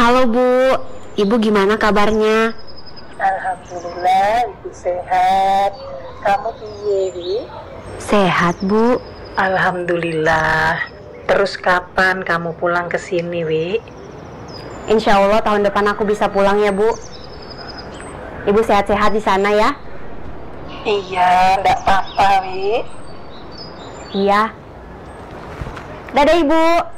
Halo Bu, Ibu gimana kabarnya? Alhamdulillah, Ibu sehat. Kamu piye, Wi? Sehat Bu. Alhamdulillah. Terus kapan kamu pulang ke sini, Wi? Insya Allah tahun depan aku bisa pulang ya Bu. Ibu sehat-sehat di sana ya? Iya, enggak apa-apa, Wi. Iya. Dadah Ibu.